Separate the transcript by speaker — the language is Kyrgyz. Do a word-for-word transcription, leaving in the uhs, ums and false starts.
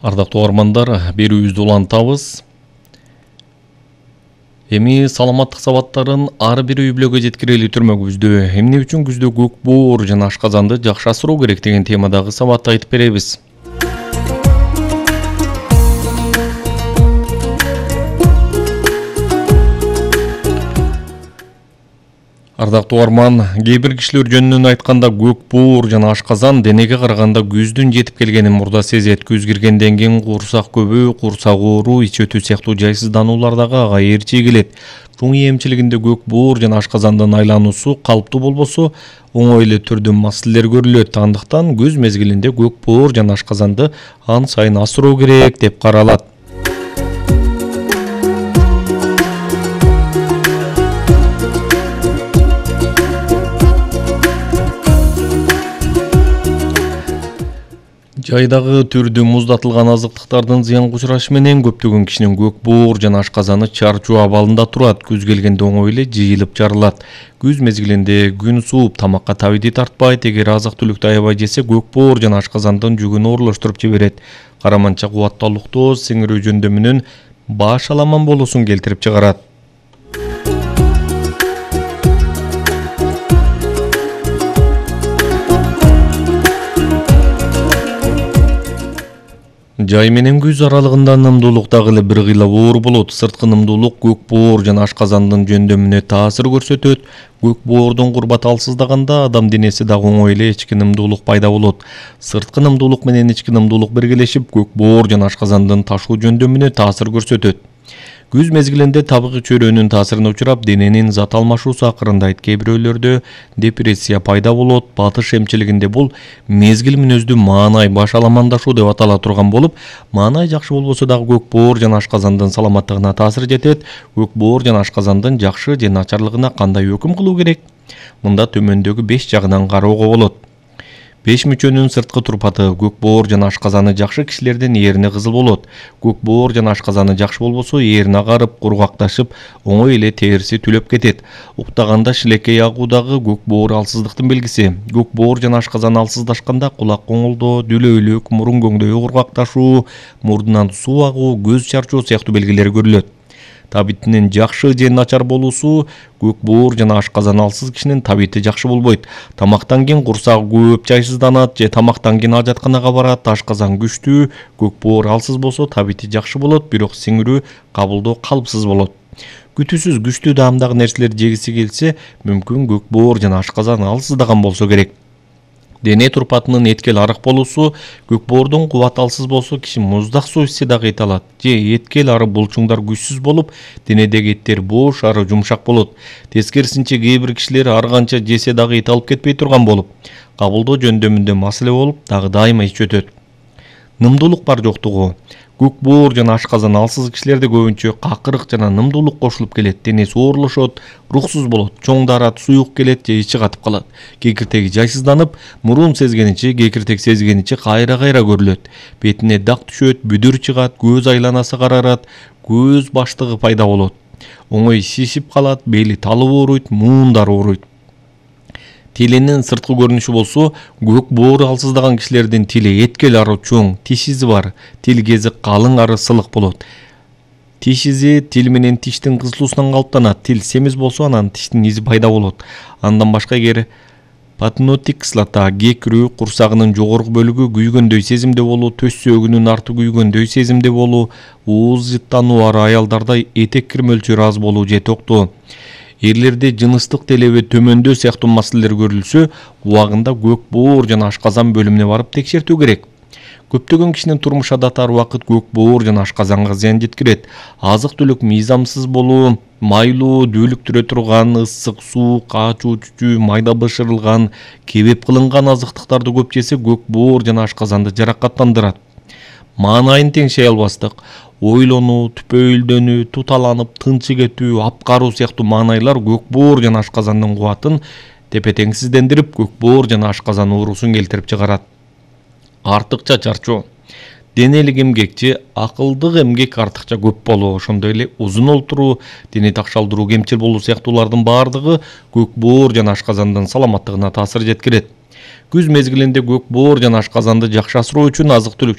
Speaker 1: Ардактуу угармандар, берүүбүздү улантабыз. Эми саламаттык сабаттарын ар бир үй бүлөгө жеткирели түрмөгүбүздө эмне үчүн күздө көк боор жана ашказанды жакшы асыроо керек деген темадагы сабатты айтып беребиз. Ардактуу угарман, кээ бир кишилер жөнүнөн айтканда көк боор жана ашказан денеге караганда күздүн жетип келгенин мурда сезет. Күз киргенден кийин курсак көбүү, курсак оору, ич өтүү сыяктуу жайсыздануулар дагы ага ээрчи келет. Чоң эмчилигинде көк боор жана ашказандын айлануусу калыптуу болбосо, оңой эле түрдө маселелер көрүлөт. Андыктан күз мезгилинде көк боор жана ашказанды ан сайын асыроо керек деп каралат. Жайдагы түрдүү муздатылган азыктыктардын зыянга учурашы менен көптөгөн кишинин көк боор жана ашказаны чарчоо абалында турат. Күз келгенде оңой эле жыйылып жарылат. Күз мезгилинде күн сууп, тамакка табити тартпайт. Эгер азык-түлүктү аябай жесе, көк боор жана ашказандын жүгүн оорлоштуруп жиберет. Караманча кубаттуулукту, сиңирүү жөндөмүнүн баш аламан болуусун келтирип чыгарат. Жай менен күз аралыгында нымдуулук дагы эле бир кыйла оор болот. Сырткы нымдуулук көк боор жана ашказандын жөндөмүнө таасир көрсөтөт. Көк боордун курбаты алсыздаганда адам денеси дагы оңой эле ички нымдуулук пайда болот. Сырткы нымдуулук менен ички нымдуулук биргелешип, көк боор жана ашказандын ташуу жөндөмүнө таасир көрсөтөт. Күз мезгилинде табигый чөйрөнүн таасирине учурап, дененин зат алмашуусу акырындайт. Кээ бирөөлөрдө депрессия пайда болот. Батыш эмчилигинде бул мезгил мүнөздүү маанай баш аламандашуу деп атала турган болуп, маанай жакшы болбосо дагы көк боор жана ашказандын саламаттыгына таасир жетет. Көк боор жана ашказандын жакшы же начарлыгына кандай өкүм кылуу керек? Мында төмөндөгү беш жагынан кароого болот. Беш мүчөнүн сырткы турпаты: көк боор жана ашказаны жакшы кишилердин ээрине кызыл болот. Көк боор жана ашказаны жакшы болбосо, эрин агарып, кургакташып, оңой эле териси түлөп кетет. Уктаганда шилекей агуу дагы көк боор алсыздыктын белгиси. Көк боор жана ашказан алсыздашканда кулак коңулдоо, дүлөйлүк, мурун көңдөйү кургакташуу, мурдунан суу агуу, көз чарчоо сыяктуу белгилер көрүлөт. Табитинин жакшы же начар болуусу: көк боор жана ашказан алсыз кишинин табити жакшы болбойт. Тамактан кийин курсагы көп жайсызданат же тамактан кийин ажатканага барат. Ашказан күчтүү, көк боор алсыз болсо табити жакшы болот, бирок сиңирүү, кабылдоо калыпсыз болот. Күтүүсүз күчтүү даамдагы нерселерди жегиси келсе, мүмкүн көк боор жана ашказан алсыздаган болсо керек. Дене турпатынын эткел арык болуусу: көк боордун кубаты алсыз болсо, киши муздак суу ичсе дагы эт алат. Же эткел ары булчуңдар күчсүз болуп, денедеги эттер бош ары жумшак болот. Тескерисинче, кээ бир кишилер ар канча жесе дагы эт алып кетпей турган болуп, кабылдоо жөндөмүндө маселе болуп, дагы дайыма ич өтөт. Нымдуулук бар жоктугу: көк боор жана ашказан алсыз кишилерде көбүнчө какырык жана нымдуулук кошулуп келет. Денеси оорлошот, рухсуз болот, чоң дарат, суюк келет же ичи катып калат. Кекиртеги жайсызданып, мурун сезгеничи, кекиртек сезгеничи кайра-кайра көрүлөт. Бетине дак түшөт, бүдүр чыгат, көз айланасы карарат, көз баштыгы пайда болот. Оңой шишип калат, бели талып ооруйт, муундар ооруйт. Тилинин сырткы көрүнүшү болсо, көк боор алсыздаган кишилердин тили эткел ары чоң, тиш изи бар, тил кези калың ары сылык болот. Тиш изи тил менен тиштин кысылуусунан калыптанат. Тил семиз болсо, анан тиштин изи пайда болот. Андан башка, эгер патноттик кислота, кекирүү, курсагынын жогорку бөлүгү күйгөндөй сезимде болуу, төс сөөгүнүн арты күйгөндөй сезимде болуу, ууз жыттануу ары аялдарда этек кир мөлчөрү аз болуу же токтоо, эрлерде жыныстык телеби төмөндөө сыяктуу маселелер көрүлсө, убагында көк боор жана ашказан бөлүмүнө барып текшертүү керек. Көптөгөн кишинин турмуш адаты убакыт көк боор жана ашказанга зыян жеткирет. Азык-түлүк мыйзамсыз болуу, майлуу, дүүлүктүрө турган, ысык суу, каачуу чүчүү, майда бышырылган, кебеп кылынган азыктыктарды көп жесе көк боор жана ашказанды жаракаттандырат. Маанайын теңшей албастык, ойлонуу, түпөйүлдөнүү, туталанып, тынчы кетүү, апкаруу сыяктуу маанайлар көк боор жана ашказандын кубатын тепе-теңсиздендирип, көк боор жана ашказан оорусун келтирип чыгарат. Артыкча чарчоо: денелик эмгекчи, акылдык эмгек артыкча көп болуу, ошондой эле узун олтуруу, дене такшалдыруу, кемчил болуу сыяктуулардын баардыгы көк боор жана ашказандын саламаттыгына таасир жеткирет. Күз мезгилинде көк боор жана ашказанды жакшы асыроо үчүн азык-түлүк